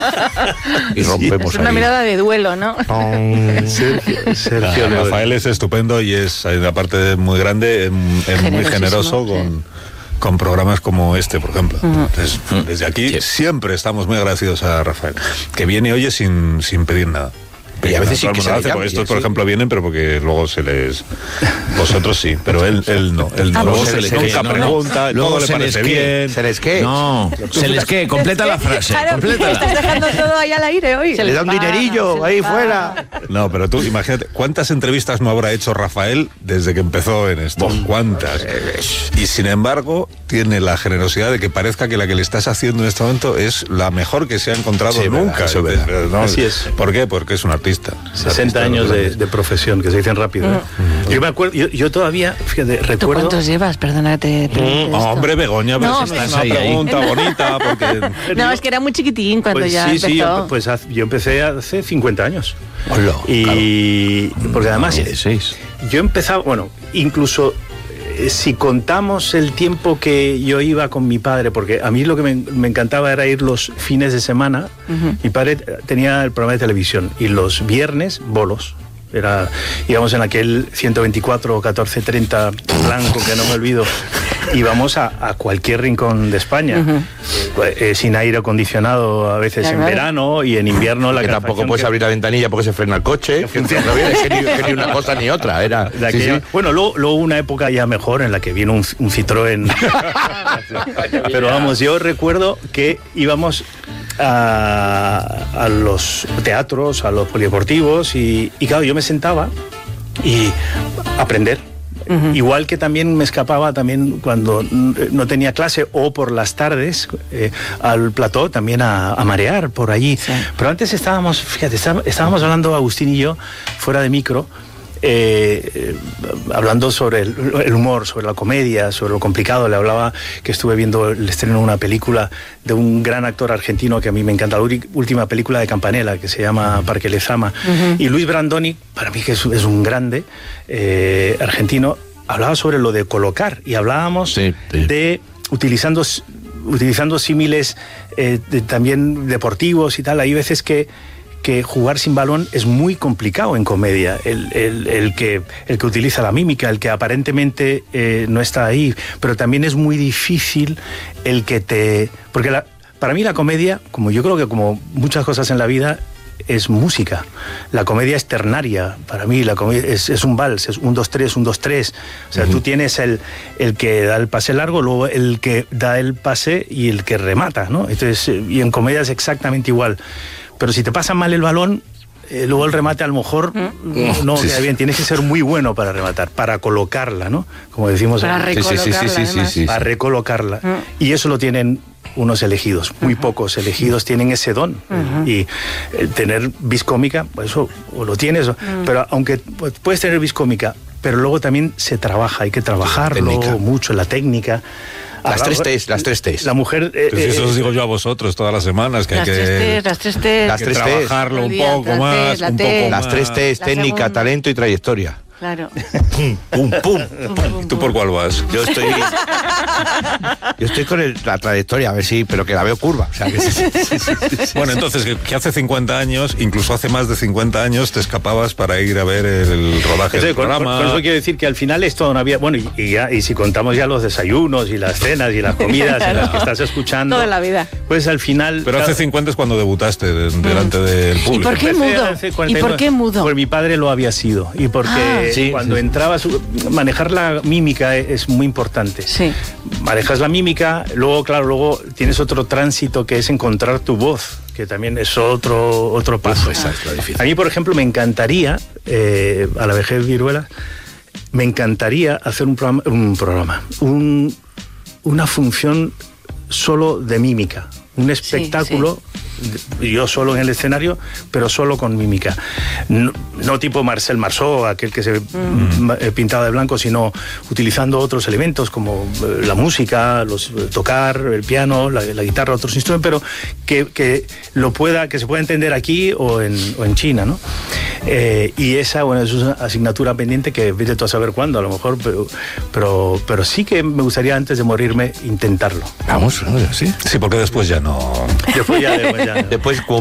Y rompemos. Es una mirada de duelo, ¿no? Sergio Rafael es estupendo y es, aparte muy grande, es muy generoso con programas como este, por ejemplo. Entonces, desde aquí siempre estamos muy agradecidos a Rafael, que viene y oye sin pedir nada. Y a veces sí que se hace, porque estos, por ejemplo, vienen, pero porque luego se les... Vosotros sí, pero él no. Él no. Luego se les nunca pregunta, luego le parece bien. ¿Se les qué? No, se les qué, completa la frase. Claro, estás dejando todo ahí al aire hoy. Se le da un dinerillo ahí fuera. No, pero tú imagínate, ¿cuántas entrevistas no habrá hecho Rafael desde que empezó en esto? ¿Cuántas? Y sin embargo, tiene la generosidad de que parezca que la que le estás haciendo en este momento es la mejor que se ha encontrado nunca. ¿No? Así es. ¿Por qué? Porque es un artista. 60 años de profesión, que se dicen rápido. Yo me acuerdo, yo todavía, fíjate, ¿Tú recuerdo... cuántos llevas? Perdona que te pregunte esto. Hombre, Begoña, pero No, si estás una pregunta bonita, porque... No, es que era muy chiquitín cuando Pues ya sí, empezó. yo empecé hace 50 años. Hola, Y porque además, 16. yo empezaba, bueno, incluso... Si contamos el tiempo que yo iba con mi padre, porque a mí lo que me encantaba era ir los fines de semana. Mi padre tenía el programa de televisión y los viernes bolos. Íbamos en aquel 124 o 1430 blanco, que no me olvido. Íbamos a cualquier rincón de España, sin aire acondicionado a veces en verano, y en invierno la que tampoco puedes abrir la ventanilla porque se frena el coche. Que ni una cosa ni otra. Bueno, luego una época ya mejor en la que vino un Citroën. Pero vamos, yo recuerdo que íbamos a los teatros, a los polideportivos, y claro, yo me sentaba y aprender. Igual que también me escapaba también cuando no tenía clase o por las tardes al plató también a marear por allí. Sí. Pero antes estábamos hablando Agustín y yo fuera de micro, hablando sobre el humor, sobre la comedia, sobre lo complicado. Le hablaba que estuve viendo el estreno de una película de un gran actor argentino que a mí me encanta, la última película de Campanella, que se llama Parque Lezama. Y Luis Brandoni, para mí que es un grande argentino, hablaba sobre lo de colocar, y hablábamos de utilizando símiles también deportivos y tal. Hay veces que jugar sin balón es muy complicado en comedia, el que utiliza la mímica, el que aparentemente no está ahí, pero también es muy difícil porque para mí la comedia, como yo creo que como muchas cosas en la vida, es música. La comedia es ternaria. Para mí la comedia es un vals, es 1, 2, 3, 1, 2, 3. O sea, tú tienes el que da el pase largo, luego el que da el pase y el que remata, ¿no? Entonces, y en comedia es exactamente igual. Pero si te pasa mal el balón, luego el remate a lo mejor no queda bien. Tienes que ser muy bueno para rematar, para colocarla, ¿no? Como decimos. Para recolocarla. Para recolocarla. Y eso lo tienen unos elegidos, muy pocos elegidos tienen ese don. Y tener vis cómica, pues eso, o lo tienes, pero aunque puedes tener vis cómica, pero luego también se trabaja, hay que trabajarlo mucho, la técnica. Las tres T's. La mujer... eso os digo yo a vosotros todas las semanas, que hay que... Las tres T's. Trabajarlo un poco más. Las tres T's, técnica, talento y trayectoria. Claro. Pum. ¿Y tú por cuál vas? Yo estoy con la trayectoria, a ver si, pero que la veo curva. O sea, Bueno, entonces, que hace 50 años, incluso hace más de 50 años, te escapabas para ir a ver el rodaje del programa. Con eso quiero decir que al final es toda una vida. Bueno, y si contamos ya los desayunos y las cenas y las comidas en las que estás escuchando. Toda la vida. Pues al final... Pero hace 50 es cuando debutaste delante del público. ¿Y por qué mudo? ¿Y por qué mudo? Porque mi padre lo había sido. Y porque cuando entrabas, manejar la mímica es muy importante. Sí. Manejas la mímica, luego tienes otro tránsito que es encontrar tu voz, que también es otro paso. A mí, por ejemplo, me encantaría, a la vejez Viruela, me encantaría hacer una función solo de mímica, un espectáculo. Yo solo en el escenario, pero solo con mímica. No tipo Marcel Marceau, aquel que se pintaba de blanco, sino utilizando otros elementos como la música, tocar el piano, la guitarra, otros instrumentos, pero que se pueda entender aquí o en China, ¿no? Y esa, bueno, es una asignatura pendiente que vete tú a saber cuándo, a lo mejor, pero sí que me gustaría antes de morirme intentarlo. Vamos, sí. Sí, porque después ya no... Después ya no. Después,